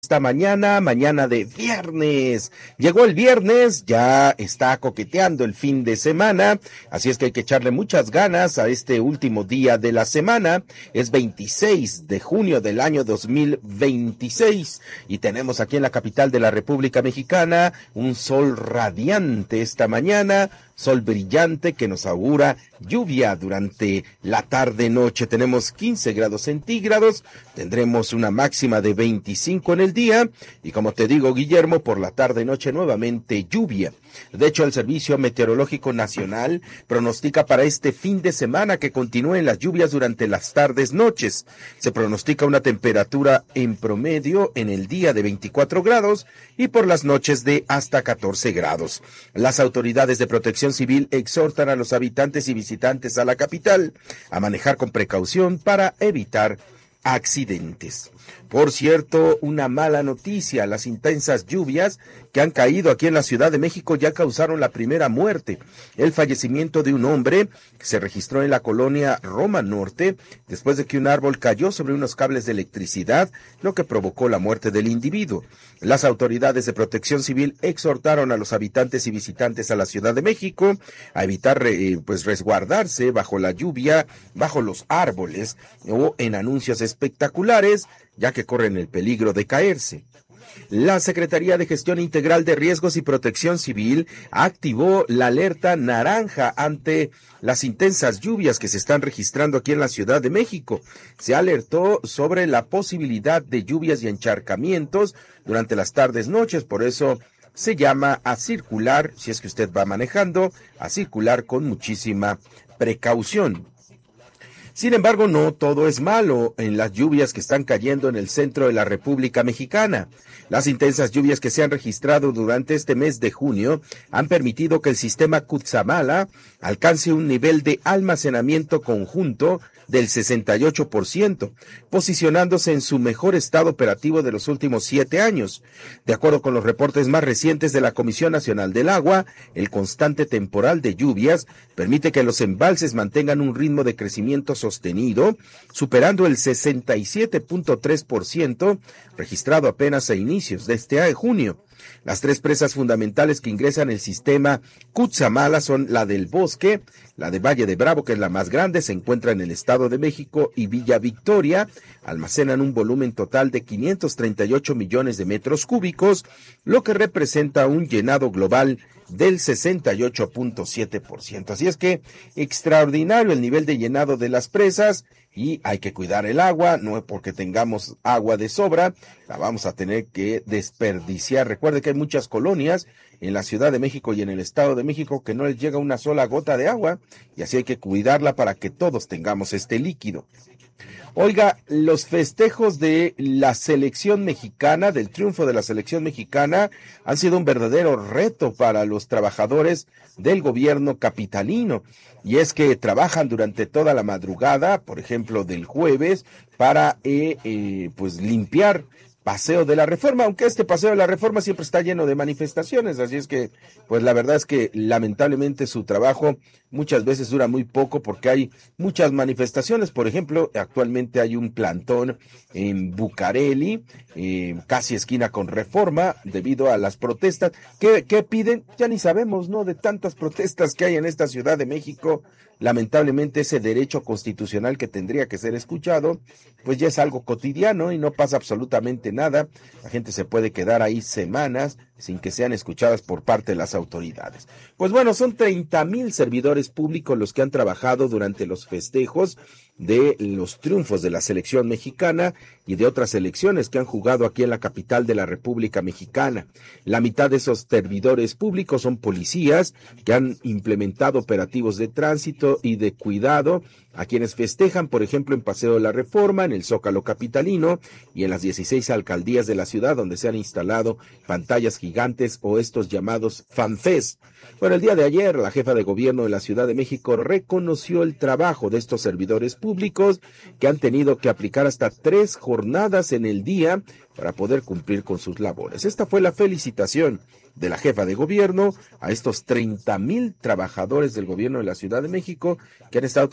Esta mañana de viernes. Llegó el viernes, ya está coqueteando el fin de semana, así es que hay que echarle muchas ganas a este último día de la semana. Es 26 de junio del año 2026 y tenemos aquí en la capital de la República Mexicana un sol radiante esta mañana. Sol brillante que nos augura lluvia durante la tarde-noche. Tenemos 15 grados centígrados, tendremos una máxima de 25 en el día y como te digo, Guillermo, por la tarde-noche nuevamente lluvia. De hecho, el Servicio Meteorológico Nacional pronostica para este fin de semana que continúen las lluvias durante las tardes-noches. Se pronostica una temperatura en promedio en el día de 24 grados y por las noches de hasta 14 grados. Las autoridades de protección civil exhortan a los habitantes y visitantes a la capital a manejar con precaución para evitar accidentes. Por cierto, una mala noticia: las intensas lluvias que han caído aquí en la Ciudad de México ya causaron la primera muerte, el fallecimiento de un hombre que se registró en la colonia Roma Norte después de que un árbol cayó sobre unos cables de electricidad, lo que provocó la muerte del individuo. Las autoridades de protección civil exhortaron a los habitantes y visitantes a la Ciudad de México a evitar resguardarse bajo la lluvia, bajo los árboles o en anuncios espectaculares, ya que corren el peligro de caerse. La Secretaría de Gestión Integral de Riesgos y Protección Civil activó la alerta naranja ante las intensas lluvias que se están registrando aquí en la Ciudad de México. Se alertó sobre la posibilidad de lluvias y encharcamientos durante las tardes-noches, por eso se llama a circular, si es que usted va manejando, a circular con muchísima precaución. Sin embargo, no todo es malo en las lluvias que están cayendo en el centro de la República Mexicana. Las intensas lluvias que se han registrado durante este mes de junio han permitido que el sistema Cutzamala alcance un nivel de almacenamiento conjunto del 68%, posicionándose en su mejor estado operativo de los últimos 7 años. De acuerdo con los reportes más recientes de la Comisión Nacional del Agua, el constante temporal de lluvias permite que los embalses mantengan un ritmo de crecimiento sostenido, superando el 67.3% registrado apenas a inicios de este junio. Las 3 presas fundamentales que ingresan el sistema Cutzamala son la del Bosque, la de Valle de Bravo, que es la más grande, se encuentra en el Estado de México, y Villa Victoria. Almacenan un volumen total de 538 millones de metros cúbicos, lo que representa un llenado global del 68.7%. Así es que extraordinario el nivel de llenado de las presas y hay que cuidar el agua, no porque tengamos agua de sobra, la vamos a tener que desperdiciar. Recuerde que hay muchas colonias en la Ciudad de México y en el Estado de México que no les llega una sola gota de agua y así hay que cuidarla para que todos tengamos este líquido. Oiga, los festejos de la selección mexicana, del triunfo de la selección mexicana, han sido un verdadero reto para los trabajadores del gobierno capitalino. Y es que trabajan durante toda la madrugada, por ejemplo, del jueves, para limpiar Paseo de la Reforma, aunque este Paseo de la Reforma siempre está lleno de manifestaciones, así es que, pues la verdad es que lamentablemente su trabajo muchas veces dura muy poco porque hay muchas manifestaciones. Por ejemplo, actualmente hay un plantón en Bucareli, casi esquina con Reforma, debido a las protestas. ¿Qué piden? Ya ni sabemos, ¿no? De tantas protestas que hay en esta Ciudad de México. Lamentablemente ese derecho constitucional que tendría que ser escuchado, pues ya es algo cotidiano y no pasa absolutamente nada. La gente se puede quedar ahí semanas sin que sean escuchadas por parte de las autoridades. Pues bueno, son 30,000 servidores públicos los que han trabajado durante los festejos de los triunfos de la selección mexicana y de otras selecciones que han jugado aquí en la capital de la República Mexicana. La mitad de esos servidores públicos son policías que han implementado operativos de tránsito y de cuidado a quienes festejan, por ejemplo, en Paseo de la Reforma, en el Zócalo capitalino y en las 16 alcaldías de la ciudad donde se han instalado pantallas gigantes o estos llamados FanFest. Bueno, el día de ayer la jefa de gobierno de la Ciudad de México reconoció el trabajo de estos servidores públicos que han tenido que aplicar hasta 3 jornadas en el día para poder cumplir con sus labores. Esta fue la felicitación de la jefa de gobierno a estos 30,000 trabajadores del gobierno de la Ciudad de México que han estado trabajando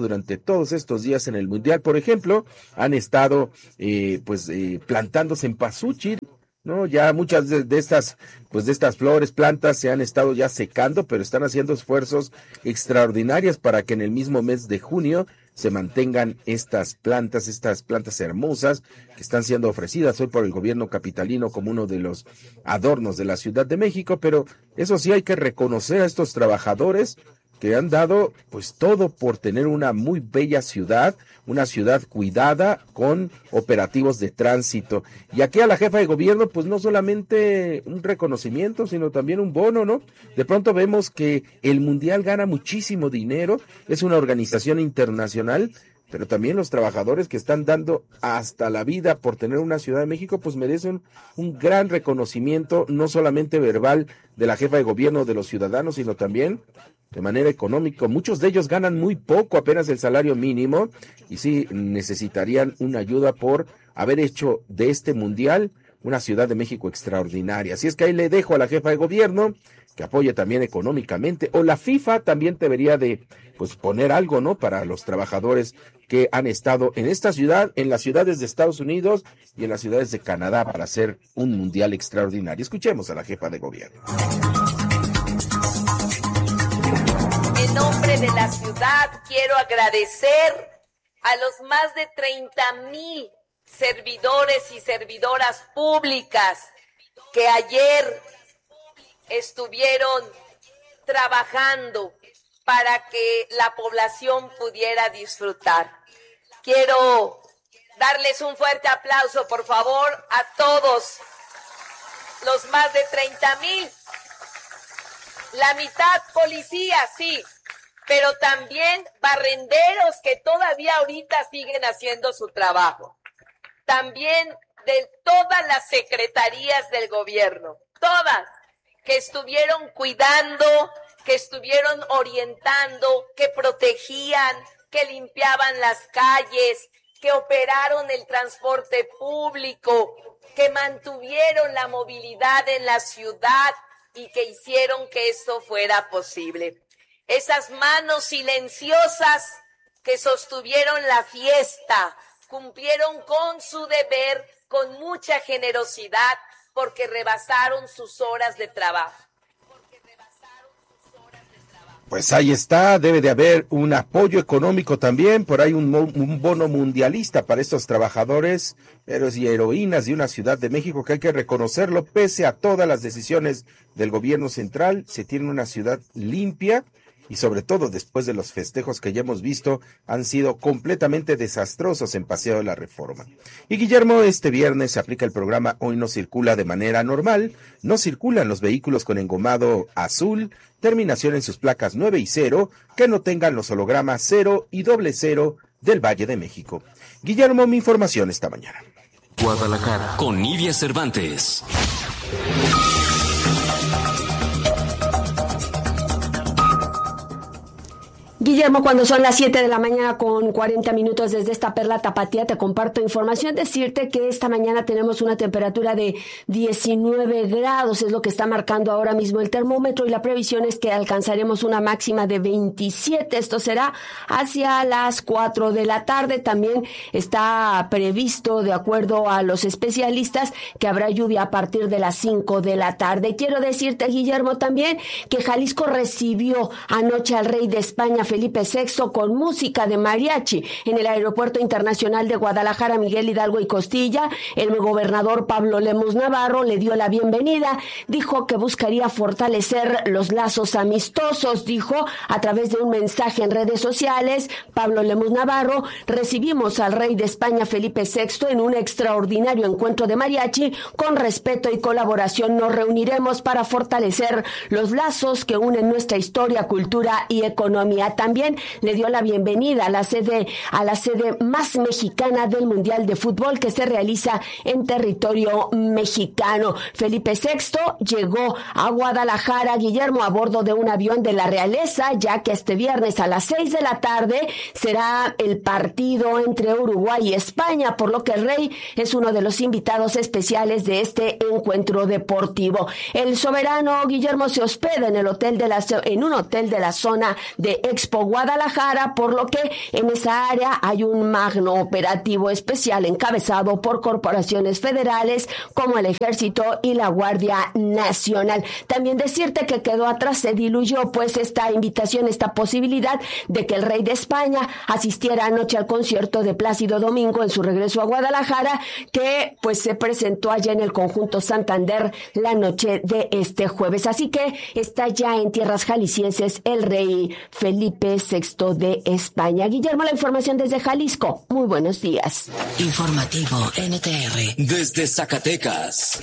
durante todos estos días en el Mundial. Por ejemplo, han estado plantando cempasúchil, ¿no? Ya muchas de estas flores, plantas se han estado ya secando, pero están haciendo esfuerzos extraordinarios para que en el mismo mes de junio se mantengan estas plantas hermosas que están siendo ofrecidas hoy por el gobierno capitalino como uno de los adornos de la Ciudad de México. Pero eso sí, hay que reconocer a estos trabajadores que han dado pues todo por tener una muy bella ciudad, una ciudad cuidada con operativos de tránsito. Y aquí a la jefa de gobierno pues no solamente un reconocimiento, sino también un bono, ¿no? De pronto vemos que el Mundial gana muchísimo dinero, es una organización internacional, pero también los trabajadores que están dando hasta la vida por tener una Ciudad de México pues merecen un gran reconocimiento, no solamente verbal de la jefa de gobierno, de los ciudadanos, sino también de manera económica. Muchos de ellos ganan muy poco, apenas el salario mínimo, y sí necesitarían una ayuda por haber hecho de este Mundial una Ciudad de México extraordinaria. Así es que ahí le dejo a la jefa de gobierno que apoye también económicamente, o la FIFA también debería de pues poner algo, ¿no?, para los trabajadores que han estado en esta ciudad, en las ciudades de Estados Unidos y en las ciudades de Canadá para hacer un Mundial extraordinario. Escuchemos a la jefa de gobierno. En nombre de la ciudad quiero agradecer a los más de 30,000 servidores y servidoras públicas que ayer estuvieron trabajando para que la población pudiera disfrutar. Quiero darles un fuerte aplauso, por favor, a todos los más de 30,000. La mitad policías, sí, pero también barrenderos que todavía ahorita siguen haciendo su trabajo. También de todas las secretarías del gobierno, todas, que estuvieron cuidando, que estuvieron orientando, que protegían, que limpiaban las calles, que operaron el transporte público, que mantuvieron la movilidad en la ciudad y que hicieron que esto fuera posible. Esas manos silenciosas que sostuvieron la fiesta, cumplieron con su deber con mucha generosidad porque rebasaron sus horas de trabajo. Pues ahí está, debe de haber un apoyo económico también, por ahí un bono mundialista para estos trabajadores, héroes y heroínas de una Ciudad de México que hay que reconocerlo, pese a todas las decisiones del gobierno central, se tiene una ciudad limpia y sobre todo después de los festejos que ya hemos visto, han sido completamente desastrosos en Paseo de la Reforma. Y Guillermo, este viernes se aplica el programa Hoy no circula de manera normal, no circulan los vehículos con engomado azul, terminación en sus placas 9 y 0, que no tengan los hologramas 0 y 00 del Valle de México. Guillermo, mi información esta mañana. Guadalajara, con Nidia Cervantes. Guillermo, cuando son las 7 de la mañana con 40 minutos desde esta perla tapatía, te comparto información. Decirte que esta mañana tenemos una temperatura de 19 grados, es lo que está marcando ahora mismo el termómetro, y la previsión es que alcanzaremos una máxima de 27. Esto será hacia las 4 de la tarde. También está previsto, de acuerdo a los especialistas, que habrá lluvia a partir de las 5 de la tarde. Quiero decirte, Guillermo, también que Jalisco recibió anoche al rey de España, Felipe VI, con música de mariachi en el Aeropuerto Internacional de Guadalajara, Miguel Hidalgo y Costilla. El gobernador Pablo Lemus Navarro le dio la bienvenida, dijo que buscaría fortalecer los lazos amistosos, dijo a través de un mensaje en redes sociales. Pablo Lemus Navarro: recibimos al rey de España Felipe VI en un extraordinario encuentro de mariachi. Con respeto y colaboración nos reuniremos para fortalecer los lazos que unen nuestra historia, cultura y economía. También le dio la bienvenida a la sede más mexicana del Mundial de Fútbol, que se realiza en territorio mexicano. Felipe VI llegó a Guadalajara, Guillermo, a bordo de un avión de la realeza, ya que este viernes a las 6 de la tarde será el partido entre Uruguay y España, por lo que el rey es uno de los invitados especiales de este encuentro deportivo. El soberano, Guillermo, se hospeda en un hotel de la zona de Expo Expo Guadalajara, por lo que en esa área hay un magno operativo especial encabezado por corporaciones federales como el Ejército y la Guardia Nacional. También decirte que quedó atrás, se diluyó pues esta invitación, esta posibilidad de que el rey de España asistiera anoche al concierto de Plácido Domingo en su regreso a Guadalajara, que pues se presentó allá en el Conjunto Santander la noche de este jueves. Así que está ya en tierras jaliscienses el rey Felipe VI de España. Guillermo, la información desde Jalisco. Muy buenos días. Informativo NTR desde Zacatecas.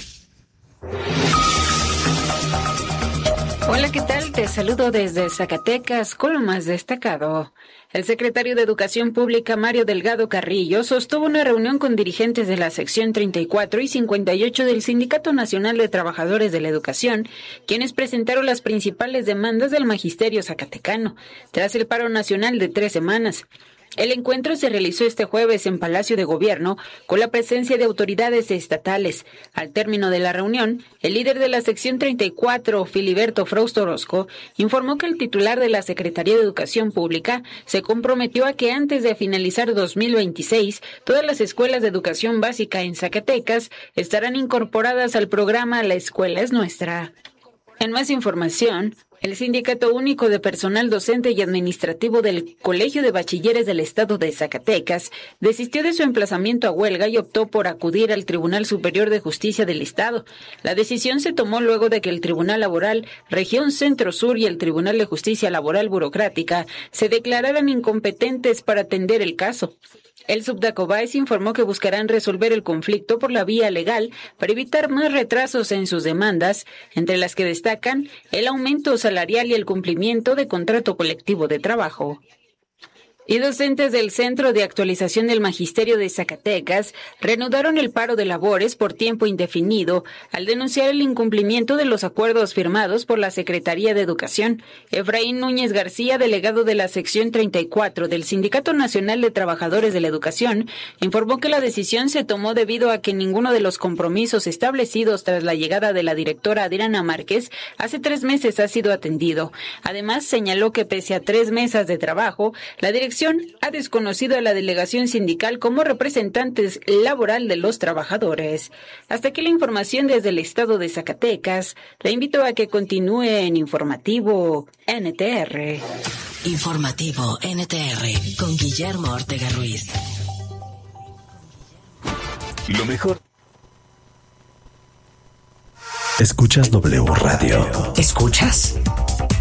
Hola, ¿qué tal? Te saludo desde Zacatecas con lo más destacado. El secretario de Educación Pública, Mario Delgado Carrillo, sostuvo una reunión con dirigentes de la sección 34 y 58 del Sindicato Nacional de Trabajadores de la Educación, quienes presentaron las principales demandas del magisterio zacatecano, tras el paro nacional de 3 semanas. El encuentro se realizó este jueves en Palacio de Gobierno con la presencia de autoridades estatales. Al término de la reunión, el líder de la sección 34, Filiberto Frausto Orozco, informó que el titular de la Secretaría de Educación Pública se comprometió a que antes de finalizar 2026, todas las escuelas de educación básica en Zacatecas estarán incorporadas al programa La Escuela es Nuestra. En más información, el Sindicato Único de Personal Docente y Administrativo del Colegio de Bachilleres del Estado de Zacatecas desistió de su emplazamiento a huelga y optó por acudir al Tribunal Superior de Justicia del Estado. La decisión se tomó luego de que el Tribunal Laboral Región Centro Sur y el Tribunal de Justicia Laboral Burocrática se declararan incompetentes para atender el caso. El Subdacobaes informó que buscarán resolver el conflicto por la vía legal para evitar más retrasos en sus demandas, entre las que destacan el aumento salarial y el cumplimiento de contrato colectivo de trabajo. Y docentes del Centro de Actualización del Magisterio de Zacatecas reanudaron el paro de labores por tiempo indefinido al denunciar el incumplimiento de los acuerdos firmados por la Secretaría de Educación. Efraín Núñez García, delegado de la sección 34 del Sindicato Nacional de Trabajadores de la Educación, informó que la decisión se tomó debido a que ninguno de los compromisos establecidos tras la llegada de la directora Adriana Márquez hace 3 meses ha sido atendido. Además, señaló que pese a 3 mesas de trabajo, la dirección ha desconocido a la delegación sindical como representantes laboral de los trabajadores. Hasta aquí la información desde el estado de Zacatecas. Le invito a que continúe en Informativo NTR. Informativo NTR con Guillermo Ortega Ruiz. Lo mejor. Escuchas W Radio. ¿Escuchas?